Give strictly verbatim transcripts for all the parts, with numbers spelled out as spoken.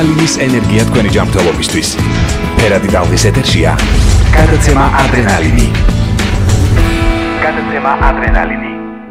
Adrenalinis ენერგია თქვენი ჯანმრთელობისთვის. Ფერადი ტალღის ეთერშია გადაცემა ადრენალინი. გადაცემა ადრენალინი.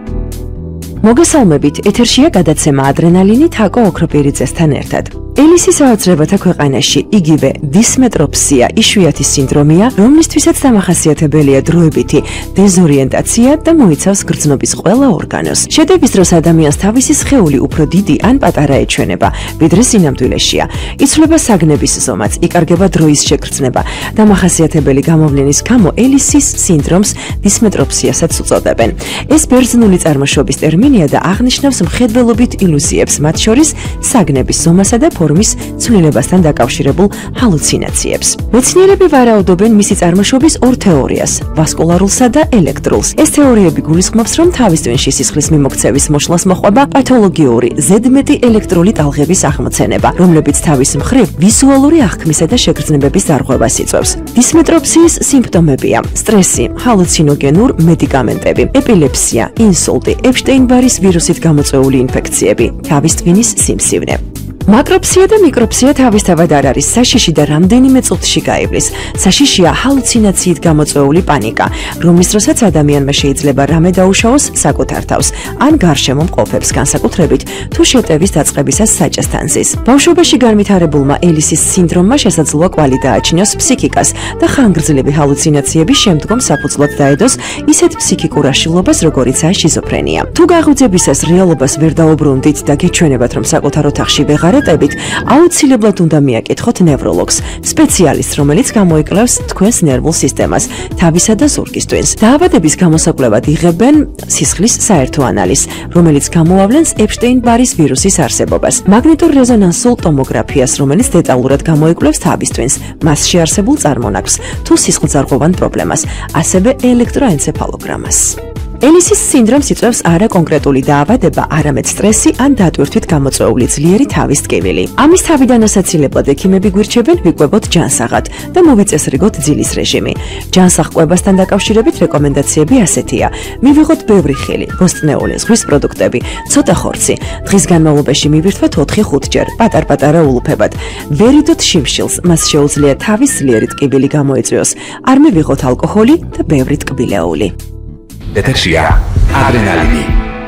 მოგესალმებით, ეთერშია გადაცემა ადრენალინი თაკო ოქროპირიძესთან ერთად. ელისის საოცრებათა ქვეყანაში იგივე დისმეტროპსია იშვიათი სინდრომია, რომლისთვისაც დამახასიათებელია დროებითი დეზორიენტაცია და მოიცავს გრძნობის ყველა ორგანოს. შედების დროს ადამიანს თავისი სხეული უფრო დიდი ან პატარა ეჩვენება, ვიდრე სინამდვილეშია. იცვლება საგნების ზომაც, იკარგება დროის შეგრძნება. დამახასიათებელი გამოვლენის გამო ელისის სინდრომს დისმეტროპსიასაც უწოდებენ. ეს ბერძნული წარმოშობის ტერმინია და აღნიშნავს მხედველობით ილუზიებს, მათ შორის საგნების ზომასა და ფორმის ცვლილებასთან დაკავშირებულ ჰალუცინაციებს. მეცნიერები ვარაუდობენ მისი წარმოშობის ორ თეორიას, ვასკულარულსა და ელექტრულს. ეს თეორიები გულისხმობს, რომ თავის ტვინში სისხლის მიმოქცევის მოშლას მოყვება პათოლოგიური ზედმეტი ელექტრული ტალღების აღმოცენება, რომლებიც თავის მხრივ ვიზუალური აღქმისა და შეგრძნებების დარღვევას იწვევს. დისმეტროპსიის სიმპტომებია: სტრესი, ჰალუცინოგენურ მედიკამენტები, ეპილეფსია, ინსულტი, ეპშტეინ-ბარის ვირუსით გამოწვეული ინფექციები, თავის ტვინის სიმსივნე. მაკროპსია და მიკროპსია თავისთავად არ არის საშიში და რამდენიმე წუთში გაივლის. საშიშია ჰალუცინაციით გამოწვეული პანიკა, რომლის დროსაც ადამიანმა შეიძლება რამე დაუშაოს საკუთარ თავს ან გარშემო მყოფებს, განსაკუთრებით თუ შეტევის დაწყებისას საჭესთან ზის. ბავშვობაში განვითარებულმა ელისის სინდრომმა შესაძლოა კვალი დააჩინოს ფსიქიკას და ხანგრძლივი ჰალუცინაციები შემდგომ საფუძვლად დაედოს ისეთ ფსიქიკურ აშლილობას, როგორიცაა შიზოფრენია. თუ გაღვიძებისას რეალობას ვერ დაუბრუნდით და გეჩვენებათ, რომ საკუთარ ოთახში ვეღარ აუცილებლად უნდა მიაკითხოთ ნევროლოგს, სპეციალისტს, რომელიც გამოიკლავს თქვენს ნერვულ სისტემას, თავისა და ზურგის ტვინს. დაავადების გამოსაკვლევად იღებენ სისხლის საერთო ანალიზს, რომელიც გამოავლენს ეპშტეინ-ბარის ვირუსის არსებობას, მაგნიტურ რეზონანსულ ტომოგრაფიას, რომელიც დეტალურად გამოიკვლევს თავის ტვინს, მასში არსებულ წარმონაქმს, თუ სისხლძარღვოვან პრობლემას, ასევე ელექტროენცეფალოგრამას. ელისის სინდრომს იწვევს არა კონკრეტული დაავადება, არამედ სტრესი ან დატვირთვით გამოწვეული ძლიერი თავის ტკივილი. ამის თავიდან ასაცილებლად ექიმები გვირჩევენ ვიკვებოთ ჯანსაღად და მოვიწესრიგოთ ძილის რეჟიმი. ჯანსაღ კვებასთან დაკავშირებით რეკომენდაციები ასეთია: მივიღოთ ბევრი ხილი, ბოსტნეული, ზღვის პროდუქტები, ცოტა ხორცი. დღის განმავლობაში მივირთვათ ოთხი ხუთჯერ, პატარ-პატარა ულუფებად. ვერიდოთ შიმშილს, მას შეუძლია თავის ძლიერი ტკივილი გამოიწვიოს. არ მივიღოთ ალკოჰოლი და ბევრი ტკბილეული. ეთერშია ადრენალინი.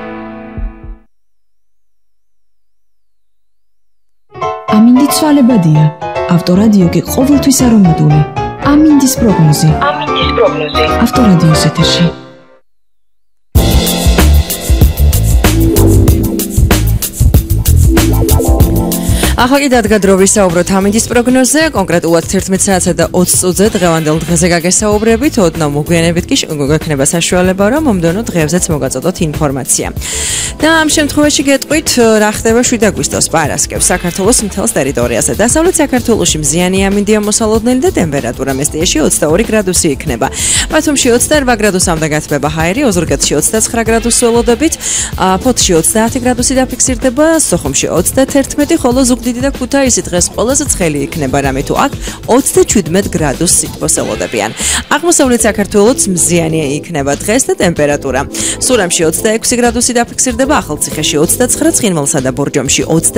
ამინდი ცვალებადია. ავტორადიო კი ყოველთვის არომატული. ამინდის პროგნოზი. ამინდის პროგნოზი. ავტორადიოს ეთერში. ახლა კი დადგა დრო ვისაუბროთ ამინდის პროგნოზზე, კონკრეტულად თერთმეტ საათსა და ოცი წუთზე დღევანდელ დღეზე გაგესაუბრებით, ოდნავ მოგვიანებით კი გვექნება საშუალება, რომ მომდევნო დღეებზეც მოგაწოდოთ ინფორმაცია. და ამ შემთხვევაში გეტყვით, რა ხდება შვიდ აგვისტოს პარასკევს საქართველოს მთელს ტერიტორიაზე. დასავლეთ საქართველოში მზიანი ამინდია მოსალოდნელი და ტემპერატურა მესტიაში ოცდაორი გრადუსი იქნება. ბათუმში ოცდაორ გრადუსამდე გათბება ჰაერი, ოზურგეთში ოცდაცხრა გრადუსი ველოდებით, ფოთში ოცდაათი გრადუსი დაფიქსირდება, სოხუმში ოცდათერთმეტი, ხოლო ზუგდიდი და ქუთაისი დღეს ყველაზე ცხელი იქნება, რამე თუ აქ ოცდაჩვიდმეტ გრადუსს სითბოს ელოდებიან. აღმოსავლეთ საქართველოც მზიანი იქნება დღეს და ტემპერატურა. სურამში ოცდაექვსი გრადუსი დაფიქსირდება, ახალციხეში ოცდაცხრა, ცხინვალსა და ბორჯომში